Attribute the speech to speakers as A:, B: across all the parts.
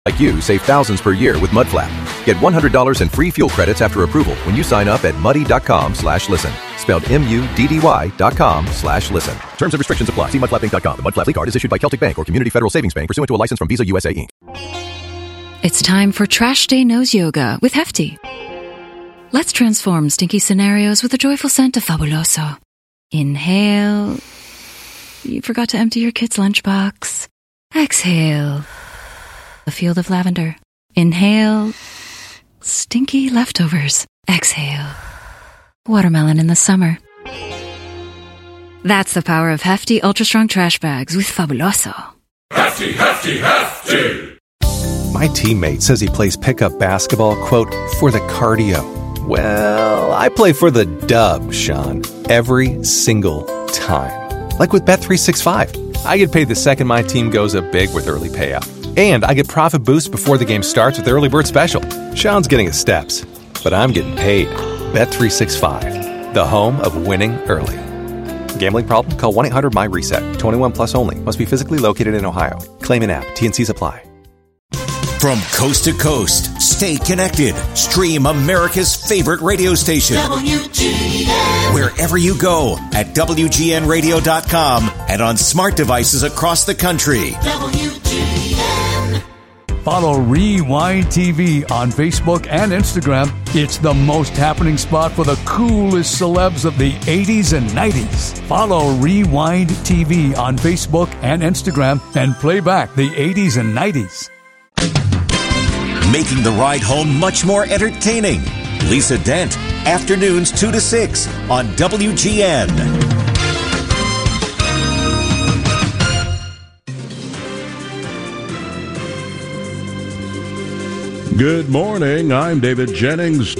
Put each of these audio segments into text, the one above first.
A: Like you, save thousands per year with MudFlap. Get $100 in free fuel credits after approval when you sign up at muddy.com/listen. Spelled MUDDY.com/listen. Terms and restrictions apply. See mudflapinc.com. The MudFlap card is issued by Celtic Bank or Community Federal Savings Bank pursuant to a license from Visa USA Inc.
B: It's time for Trash Day Nose Yoga with Hefty. Let's transform stinky scenarios with a joyful scent of Fabuloso. Inhale. You forgot to empty your kid's lunchbox. Exhale. A field of lavender. Inhale. Stinky leftovers. Exhale. Watermelon in the summer. That's the power of Hefty Ultra Strong Trash Bags with Fabuloso.
C: Hefty, Hefty, Hefty!
D: My teammate says he plays pickup basketball, quote, for the cardio. Well, I play for the dub, Sean, every single time. Like with Bet365. I get paid the second my team goes up big with early payout. And I get profit boosts before the game starts with Early Bird Special. Sean's getting his steps, but I'm getting paid. Bet365, the home of winning early. Gambling problem? Call 1-800-MY-RESET. 21 plus only. Must be physically located in Ohio. Claim in app. T&Cs apply.
E: From coast to coast, stay connected. Stream America's favorite radio station. WGN. Wherever you go at WGNradio.com and on smart devices across the country. WGN.
F: Follow Rewind TV on Facebook and Instagram. It's the most happening spot for the coolest celebs of the 80s and 90s. Follow Rewind TV on Facebook and Instagram and play back the 80s and 90s.
E: Making the ride home much more entertaining. Lisa Dent, afternoons 2 to 6 on WGN.
C: Good morning, I'm David Jennings,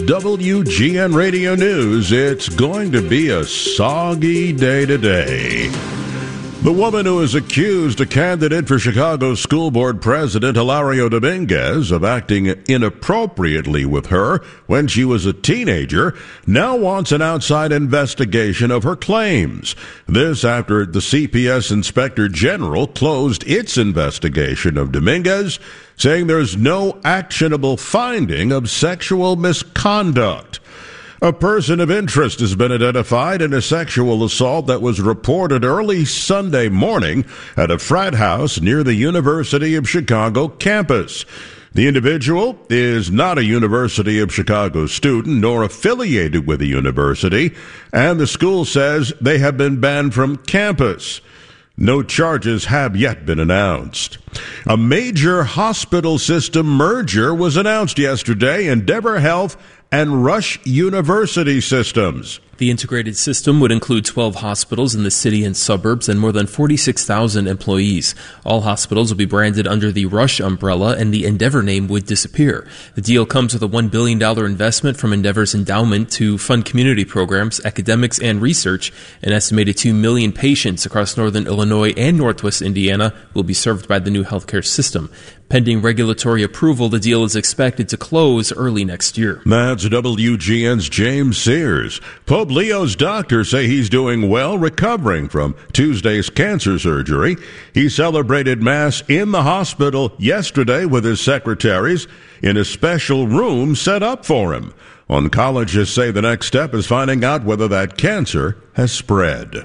C: WGN Radio News. It's going to be a soggy day today. The woman who is accused, a candidate for Chicago School Board President Hilario Dominguez, of acting inappropriately with her when she was a teenager, now wants an outside investigation of her claims. This after the CPS Inspector General closed its investigation of Dominguez, saying there's no actionable finding of sexual misconduct. A person of interest has been identified in a sexual assault that was reported early Sunday morning at a frat house near the University of Chicago campus. The individual is not a University of Chicago student nor affiliated with the university, and the school says they have been banned from campus. No charges have yet been announced. A major hospital system merger was announced yesterday, Endeavor Health and Rush University Systems.
G: The integrated system would include 12 hospitals in the city and suburbs and more than 46,000 employees. All hospitals will be branded under the Rush umbrella, and the Endeavor name would disappear. The deal comes with a $1 billion investment from Endeavor's endowment to fund community programs, academics, and research. An estimated 2 million patients across northern Illinois and northwest Indiana will be served by the new healthcare system. Pending regulatory approval, the deal is expected to close early next year.
C: That's WGN's James Sears. Pope Leo's doctors say he's doing well, recovering from Tuesday's cancer surgery. He celebrated Mass in the hospital yesterday with his secretaries in a special room set up for him. Oncologists say the next step is finding out whether that cancer has spread.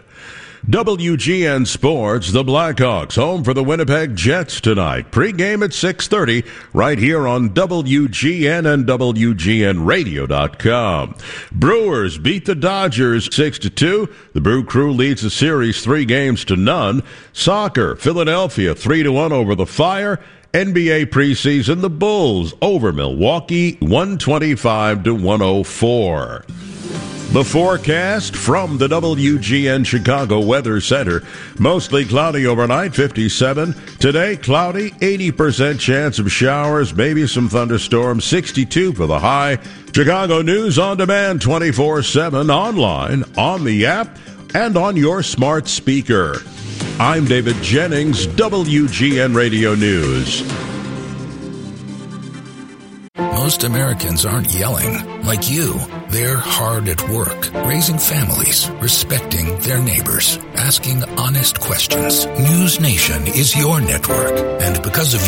C: WGN Sports, the Blackhawks home for the Winnipeg Jets tonight. Pre-game at 6:30 right here on WGN and WGNradio.com. Brewers beat the Dodgers 6-2. The Brew Crew leads the series 3-0. Soccer, Philadelphia 3-1 over the Fire. NBA preseason, the Bulls over Milwaukee 125-104. The forecast from the WGN Chicago Weather Center. Mostly cloudy overnight, 57. Today, cloudy, 80% chance of showers, maybe some thunderstorms, 62 for the high. Chicago News on demand 24/7 online, on the app, and on your smart speaker. I'm David Jennings, WGN Radio News.
H: Most Americans aren't yelling like you. They're hard at work, raising families, respecting their neighbors, asking honest questions. News Nation is your network, and because of you,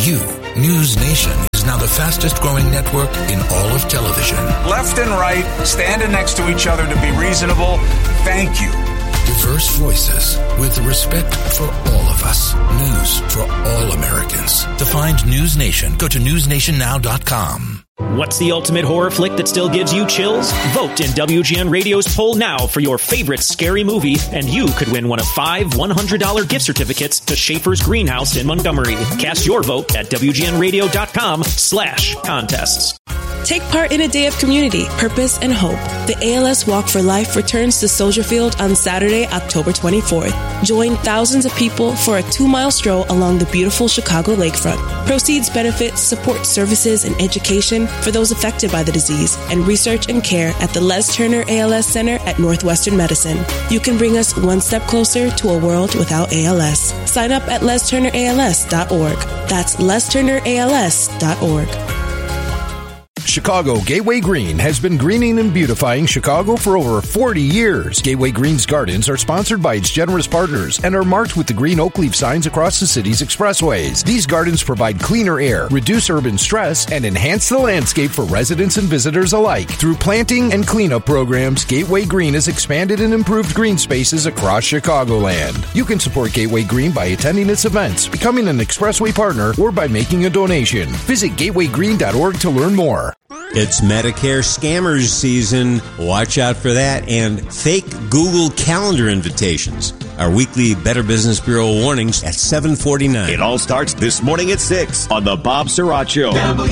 H: News Nation is now the fastest growing network in all of television.
I: Left and right, standing next to each other to be reasonable. Thank you.
H: Diverse voices with respect for all of us. News for all Americans. To find News Nation, go to newsnationnow.com.
J: What's the ultimate horror flick that still gives you chills? Vote in WGN Radio's poll now for your favorite scary movie, and you could win one of 5 $100 gift certificates to Schaefer's Greenhouse in Montgomery. Cast your vote at WGNradio.com/contests.
K: Take part in a day of community, purpose, and hope. The ALS Walk for Life returns to Soldier Field on Saturday, October 24th. Join thousands of people for a 2-mile stroll along the beautiful Chicago lakefront. Proceeds benefit support services and education for those affected by the disease and research and care at the Les Turner ALS Center at Northwestern Medicine. You can bring us one step closer to a world without ALS. Sign up at lesturnерals.org. That's lesturnerals.org.
L: Chicago Gateway Green has been greening and beautifying Chicago for over 40 years. Gateway Green's gardens are sponsored by its generous partners and are marked with the green oak leaf signs across the city's expressways. These gardens provide cleaner air, reduce urban stress, and enhance the landscape for residents and visitors alike. Through planting and cleanup programs, Gateway Green has expanded and improved green spaces across Chicagoland. You can support Gateway Green by attending its events, becoming an expressway partner, or by making a donation. Visit gatewaygreen.org to learn more.
M: It's Medicare scammers season. Watch out for that and fake Google Calendar invitations. Our weekly Better Business Bureau warnings at 7:49.
N: It all starts this morning at 6 on the Bob Sirott Show.